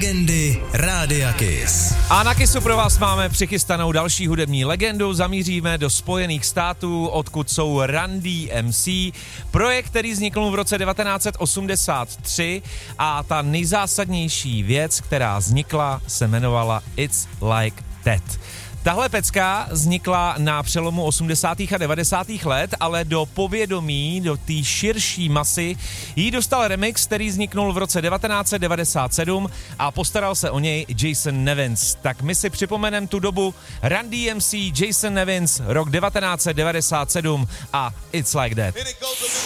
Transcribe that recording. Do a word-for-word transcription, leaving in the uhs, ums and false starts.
Legendy Rádia Kiss. A na Kissu pro vás máme přichystanou další hudební legendu. Zamíříme do Spojených států, odkud jsou Run D M C. Projekt, který vznikl v roce devatenáct set osmdesát tři a ta nejzásadnější věc, která vznikla, se jmenovala It's Like That. Tahle pecka vznikla na přelomu osmdesátých a devadesátých let, ale do povědomí, do té širší masy jí dostal remix, který vzniknul v roce devatenáct set devadesát sedm a postaral se o něj Jason Nevins. Tak my si připomeneme tu dobu Run D M C, Jason Nevins, rok devatenáct set devadesát sedm a It's Like That.